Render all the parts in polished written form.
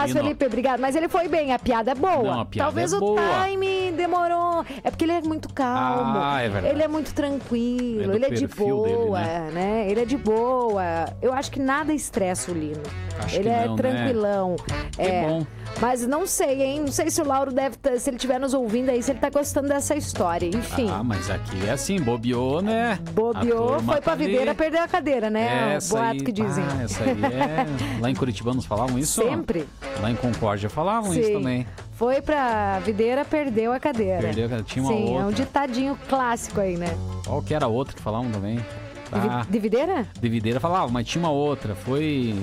abraço, Felipe, obrigado. Mas ele foi bem, a piada é boa. Não, a piada Talvez é boa. o time demorou. É porque ele é muito calmo. É verdade. Ele é muito tranquilo, ele é de perfil boa, dele, né? Ele é de boa. Eu acho que nada estressa o Lino. Acho ele que é não, tranquilão. É bom. Mas não sei, hein? Não sei se o Lauro deve se ele estiver nos ouvindo aí, se ele tá gostando dessa história. Enfim. Mas aqui é assim, bobeou, né? Bobeou, foi pra videira, perdeu a cadeira, né? O boato aí, que dizem. Essa aí é... Lá em Curitiba nos falavam isso? Sempre. Lá em Concórdia falavam isso também. Foi pra videira, perdeu a cadeira. Perdeu a cadeira, tinha uma outra. É um ditadinho clássico aí, né? Qual que era a outra que falavam também? De videira? De videira falava, mas tinha uma outra, foi...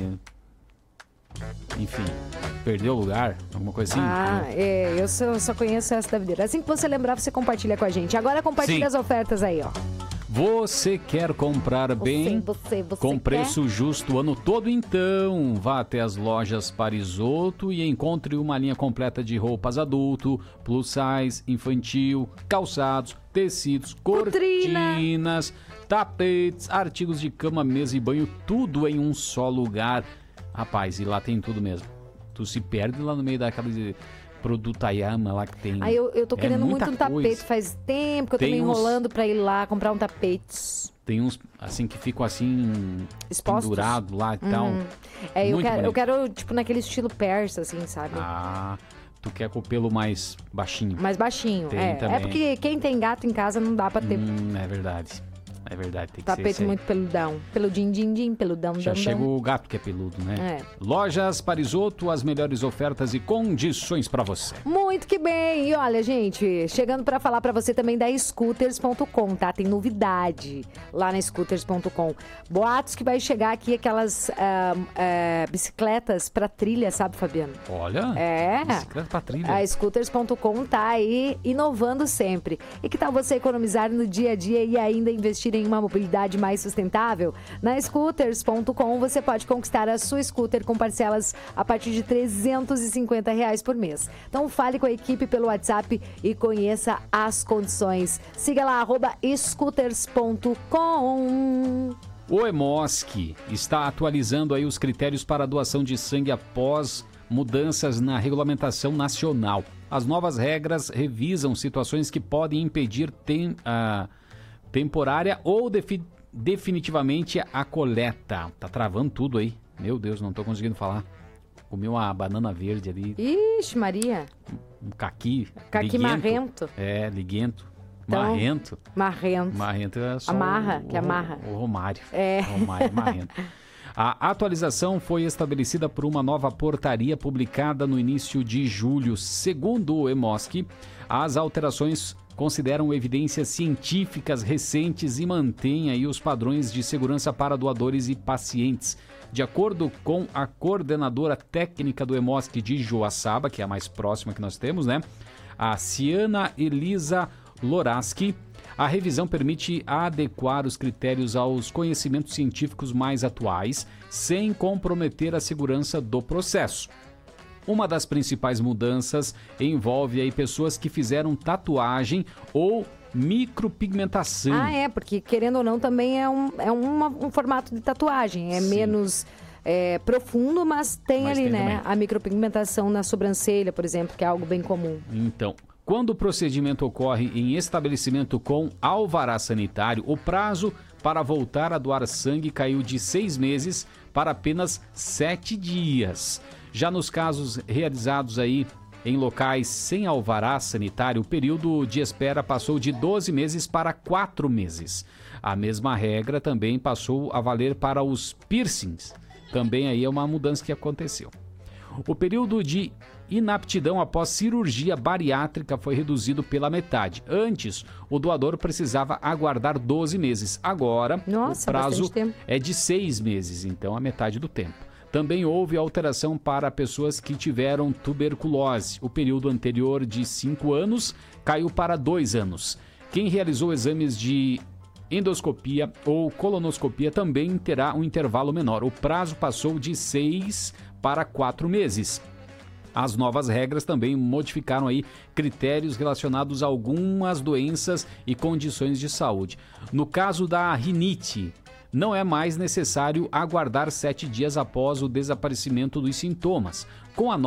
Enfim, perdeu o lugar, alguma coisa assim. Eu só conheço essa da videira. Assim que você lembrar, você compartilha com a gente. Agora compartilha as ofertas aí, ó. Você quer comprar bem, você com quer? preço justo o ano todo? Então, vá até as lojas Parisoto e encontre uma linha completa de roupas adulto, plus size, infantil, calçados, tecidos, cortinas, tapetes, artigos de cama, mesa e banho, tudo em um só lugar. Rapaz, e lá tem tudo mesmo. Tu se perde lá no meio daquela produtaiama lá que tem. Eu tô querendo muito um tapete. Coisa. Faz tempo que eu tô me enrolando pra ir lá comprar um tapete. Tem uns, assim, que ficam assim, expostos, pendurado lá e tal. Eu quero, tipo, naquele estilo persa, assim, sabe? Tu quer com o pelo mais baixinho. Mais baixinho, tem também. É porque quem tem gato em casa não dá pra ter. É verdade. É verdade, tem que tapete ser muito peludão. Peludinho, peludão. Já chega o gato que é peludo, né? É. Lojas Parisoto, as melhores ofertas e condições pra você. Muito que bem. E olha, gente, chegando pra falar pra você também da Scooters.com, tá? Tem novidade lá na Scooters.com. Boatos que vai chegar aqui aquelas bicicletas pra trilha, sabe, Fabiano? Olha, bicicleta pra trilha. A Scooters.com tá aí inovando sempre. E que tal você economizar no dia a dia e ainda investir em uma mobilidade mais sustentável? Na Scooters.com você pode conquistar a sua scooter com parcelas a partir de R$350 por mês. Então fale com a equipe pelo WhatsApp e conheça as condições. Siga lá, @scooters.com. O Hemosk está atualizando aí os critérios para a doação de sangue após mudanças na regulamentação nacional. As novas regras revisam situações que podem impedir temporária ou definitivamente a coleta. Tá travando tudo aí. Meu Deus, não tô conseguindo falar. Comi uma banana verde ali. Ixi, Maria. Um caqui. Caqui marrento. Liguento. Então, marrento. Marrento é só amarra. O Romário. Romário, marrento. A atualização foi estabelecida por uma nova portaria publicada no início de julho. Segundo o Hemosk, as alterações consideram evidências científicas recentes e mantêm aí os padrões de segurança para doadores e pacientes. De acordo com a coordenadora técnica do Hemosk de Joaçaba, que é a mais próxima que nós temos, né? A Ciana Elisa Loraski, a revisão permite adequar os critérios aos conhecimentos científicos mais atuais, sem comprometer a segurança do processo. Uma das principais mudanças envolve aí pessoas que fizeram tatuagem ou micropigmentação. Porque querendo ou não também é um formato de tatuagem, menos profundo, mas tem ali, né, também a micropigmentação na sobrancelha, por exemplo, que é algo bem comum. Então, quando o procedimento ocorre em estabelecimento com alvará sanitário, o prazo para voltar a doar sangue caiu de 6 meses para apenas 7 dias. Já nos casos realizados aí em locais sem alvará sanitário, o período de espera passou de 12 meses para 4 meses. A mesma regra também passou a valer para os piercings. Também aí é uma mudança que aconteceu. O período de inaptidão após cirurgia bariátrica foi reduzido pela metade. Antes, o doador precisava aguardar 12 meses. Agora, o prazo é de 6 meses, então a metade do tempo. Também houve alteração para pessoas que tiveram tuberculose. O período anterior de 5 anos caiu para 2 anos. Quem realizou exames de endoscopia ou colonoscopia também terá um intervalo menor. O prazo passou de 6 para 4 meses. As novas regras também modificaram aí critérios relacionados a algumas doenças e condições de saúde. No caso da rinite, não é mais necessário aguardar 7 dias após o desaparecimento dos sintomas. Com a